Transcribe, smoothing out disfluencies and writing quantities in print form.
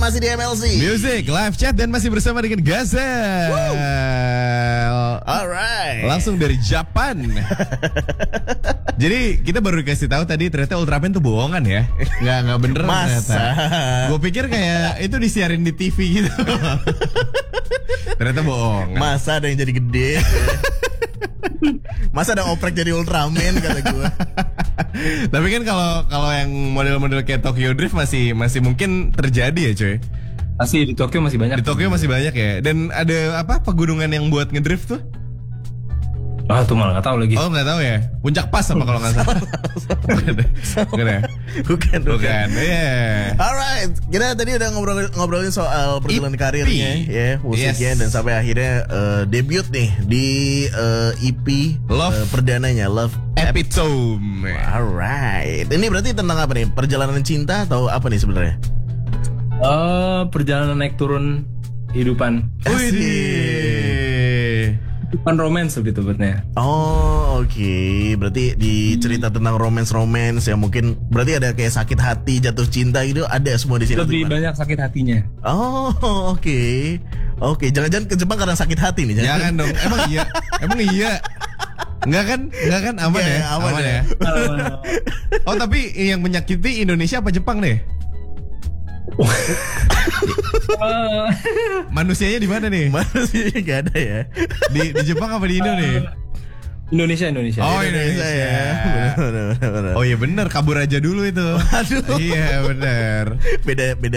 masih di MLC Music, live chat dan masih bersama dengan Gazel. Alright. Langsung dari Japan. Jadi kita baru dikasih tahu tadi ternyata Ultraman tuh bohongan ya. Nggak bener ternyata. Gue pikir kayak itu disiarin di TV gitu. Ternyata bohong. Masa ada yang jadi gede. Masa ada oprek jadi Ultraman kata gue. Tapi kan kalau yang model-model kayak Tokyo Drift masih mungkin terjadi ya cuy. Masih di Tokyo masih banyak. Di Tokyo masih banyak ya. Dan ada apa pegunungan yang buat ngedrift tuh? Ah tuh malah nggak tahu lagi. Oh nggak tahu ya. Puncak Pas apa kalau nggak salah? Bukan ya? Bukan. Iya. Alright, kita tadi udah ngobrolin soal perjalanan karirnya, ya musiknya, dan sampai akhirnya debut nih di EP Love perdananya, Love Epitome. Alright, ini berarti tentang apa nih? Perjalanan cinta atau apa nih sebenarnya? Perjalanan naik turun kehidupan. Wih. Bukan romance lebih tepatnya. Oh oke. Berarti di cerita tentang romance yang mungkin berarti ada kayak sakit hati, jatuh cinta gitu, ada semua di sini. Lebih banyak sakit hatinya. Oh oke. Jangan-jangan ke Jepang karena sakit hati nih? Jangan dong. Emang iya. Enggak kan aman ya? Aman ya. Oh tapi yang menyakiti Indonesia apa Jepang deh? Manusianya di mana nih? Manusianya gak ada ya. Di Jepang apa di Indo nih? Indonesia. Oh Indonesia ya. Bener. Oh iya bener, kabur aja dulu itu. Aduh. Iya bener. Beda